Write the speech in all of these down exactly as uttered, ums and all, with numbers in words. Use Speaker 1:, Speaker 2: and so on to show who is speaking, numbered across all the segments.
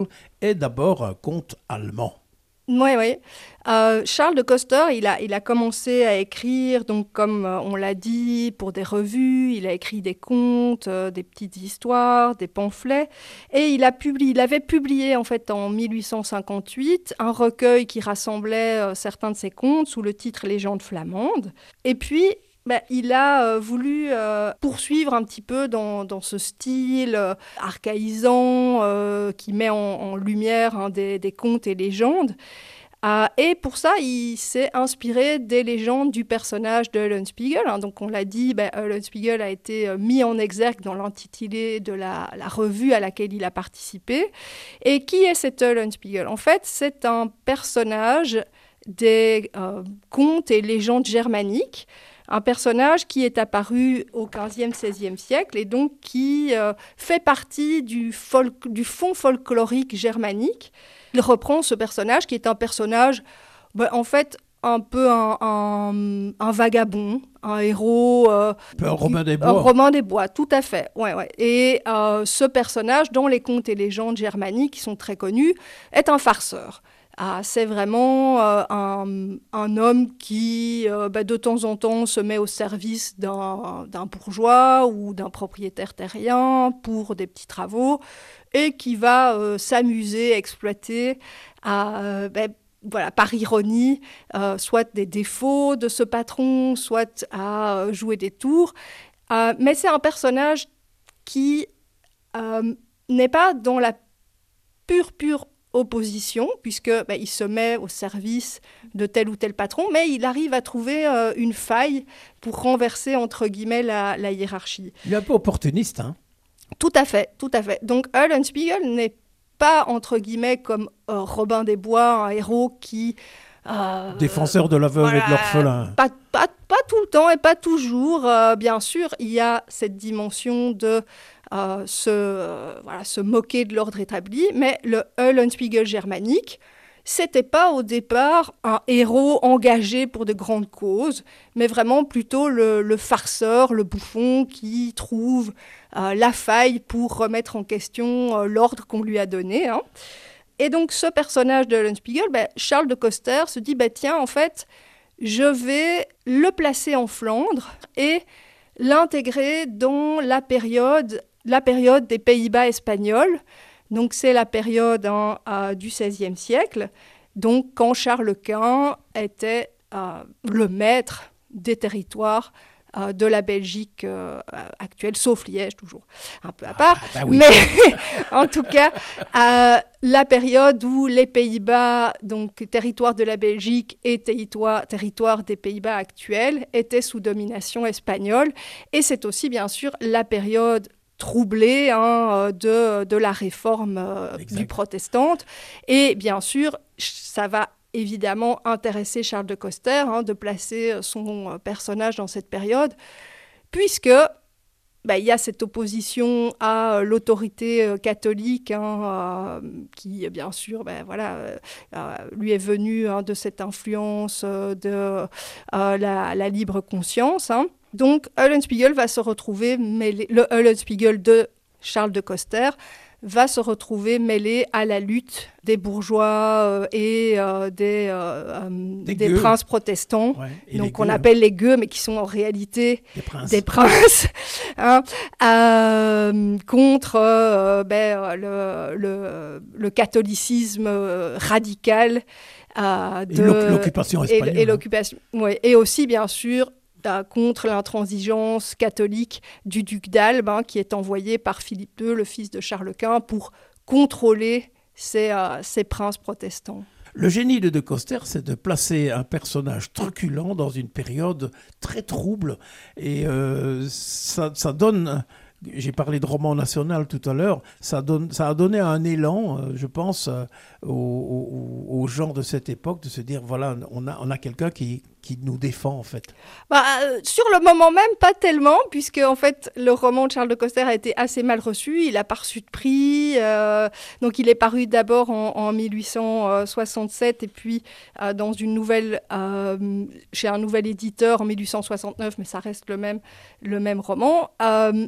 Speaker 1: est d'abord un conte allemand.
Speaker 2: Oui, oui. Euh, Charles de Coster, il a, il a commencé à écrire, donc comme euh, on l'a dit, pour des revues. Il a écrit des contes, euh, des petites histoires, des pamphlets. Et il, a publié, il avait publié en fait en mille huit cent cinquante-huit un recueil qui rassemblait euh, certains de ses contes sous le titre Légendes flamandes. Et puis, ben, il a euh, voulu euh, poursuivre un petit peu dans, dans ce style euh, archaïsant euh, qui met en, en lumière hein, des, des contes et légendes. Euh, et pour ça, il s'est inspiré des légendes du personnage de Eulenspiegel. Hein. Donc, on l'a dit, ben, Eulenspiegel a été euh, mis en exergue dans l'intitulé de la, la revue à laquelle il a participé. Et qui est cet Eulenspiegel ? En fait, c'est un personnage des euh, contes et légendes germaniques. Un personnage qui est apparu au quinzième, seizième siècle et donc qui euh, fait partie du, folk, du fond folklorique germanique. Il reprend ce personnage qui est un personnage, ben, en fait, un peu un, un, un vagabond, un héros. Euh,
Speaker 1: un peu un Robin des Bois.
Speaker 2: Un Robin des Bois, tout à fait. Ouais, ouais. Et euh, ce personnage, dans les contes et légendes germaniques qui sont très connus, est un farceur. Ah, c'est vraiment euh, un, un homme qui, euh, bah, de temps en temps, se met au service d'un, d'un bourgeois ou d'un propriétaire terrien pour des petits travaux et qui va euh, s'amuser, exploiter, à, bah, voilà, par ironie, euh, soit des défauts de ce patron, soit à euh, jouer des tours. Euh, mais c'est un personnage qui euh, n'est pas dans la pure, pure opposition, puisque ben, il se met au service de tel ou tel patron, mais il arrive à trouver euh, une faille pour renverser, entre guillemets, la, la hiérarchie.
Speaker 1: Il est un peu opportuniste, hein.
Speaker 2: Tout à fait, tout à fait. Donc Eulenspiegel n'est pas, entre guillemets, comme euh, Robin des Bois, un héros qui...
Speaker 1: Euh, Défenseur de la veuve voilà, et de l'orphelin.
Speaker 2: Pas, pas, pas tout le temps et pas toujours. Euh, bien sûr, il y a cette dimension de euh, se, euh, voilà, se moquer de l'ordre établi, mais le Eulenspiegel germanique, c'était pas au départ un héros engagé pour de grandes causes, mais vraiment plutôt le, le farceur, le bouffon qui trouve euh, la faille pour remettre en question euh, l'ordre qu'on lui a donné. Hein. Et donc, ce personnage de Eulenspiegel, ben, Charles de Coster se dit, ben, tiens, en fait, je vais le placer en Flandre et l'intégrer dans la période, la période des Pays-Bas espagnols. Donc, c'est la période hein, euh, du seizième siècle, donc quand Charles Quint était euh, le maître des territoires Euh, de la Belgique euh, actuelle, sauf Liège, toujours un peu à part.
Speaker 1: Ah, bah oui.
Speaker 2: Mais en tout cas, euh, la période où les Pays-Bas, donc territoire de la Belgique et territoire, territoire des Pays-Bas actuels, étaient sous domination espagnole. Et c'est aussi, bien sûr, la période troublée hein, de, de la réforme euh, du protestante. Et bien sûr, ça va évidemment intéressé Charles de Coster hein, de placer son personnage dans cette période, puisque bah, y a cette opposition à l'autorité euh, catholique hein, euh, qui, bien sûr, bah, voilà, euh, lui est venue hein, de cette influence euh, de euh, la, la libre conscience. Hein. Donc, Eulenspiegel va se retrouver mêlé, le Eulenspiegel de Charles de Coster va se retrouver mêlé à la lutte des bourgeois euh, et euh, des, euh, des, des princes protestants, ouais, donc qu'on appelle les gueux, mais qui sont en réalité
Speaker 1: des princes,
Speaker 2: des princes hein, euh, contre euh, ben, le, le, le catholicisme radical
Speaker 1: euh, de, et l'occupation espagnole.
Speaker 2: Et, et, l'occupation, ouais, et aussi, bien sûr, contre l'intransigeance catholique du duc d'Albe, hein, qui est envoyé par Philippe deux, le fils de Charles Quint, pour contrôler ces, euh, ces princes protestants.
Speaker 1: Le génie de De Coster, c'est de placer un personnage truculent dans une période très trouble. Et euh, ça, ça donne... J'ai parlé de roman national tout à l'heure, ça, donne, ça a donné un élan, euh, je pense, euh, aux, aux, aux gens de cette époque, de se dire, voilà, on a, on a quelqu'un qui, qui nous défend, en fait.
Speaker 2: Bah, euh, sur le moment même, pas tellement, puisque, en fait, le roman de Charles de Coster a été assez mal reçu, il n'a pas reçu de prix, euh, donc il est paru d'abord en, en mille huit cent soixante-sept, et puis euh, dans une nouvelle, euh, chez un nouvel éditeur en mille huit cent soixante-neuf, mais ça reste le même, le même roman. Euh,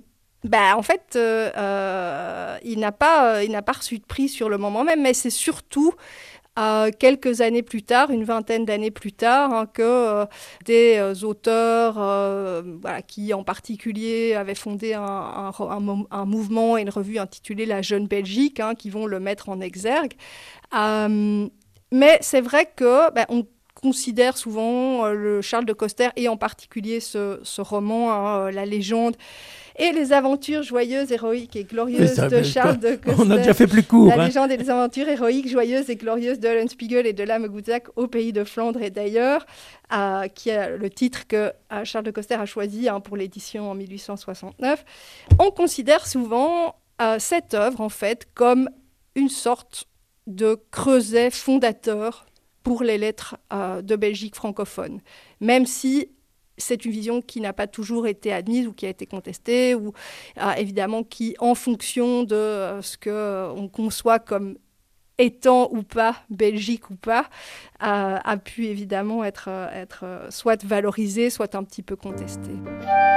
Speaker 2: Ben, en fait, euh, euh, il n'a pas, euh, il n'a pas reçu de prix sur le moment même, mais c'est surtout euh, quelques années plus tard, une vingtaine d'années plus tard, hein, que euh, des euh, auteurs euh, voilà, qui en particulier avaient fondé un, un, un, un mouvement et une revue intitulée La Jeune Belgique, hein, qui vont le mettre en exergue. Euh, mais c'est vrai que ben, on considère souvent euh, le Charles de Coster, et en particulier ce, ce roman, hein, La Légende, et les aventures joyeuses, héroïques et glorieuses
Speaker 1: ça,
Speaker 2: de Charles de Coster.
Speaker 1: On a déjà fait plus court.
Speaker 2: La
Speaker 1: hein.
Speaker 2: légende et les aventures héroïques, joyeuses et glorieuses de Eulenspiegel et de Lame Guzak au pays de Flandre et d'ailleurs, euh, qui est le titre que euh, Charles de Coster a choisi, hein, pour l'édition en mille huit cent soixante-neuf. On considère souvent euh, cette œuvre, en fait, comme une sorte de creuset fondateur pour les lettres euh, de Belgique francophone, même si c'est une vision qui n'a pas toujours été admise ou qui a été contestée, ou euh, évidemment qui, en fonction de euh, ce qu'on euh, conçoit comme étant ou pas Belgique ou pas, euh, a pu évidemment être, être euh, soit valorisée, soit un petit peu contestée.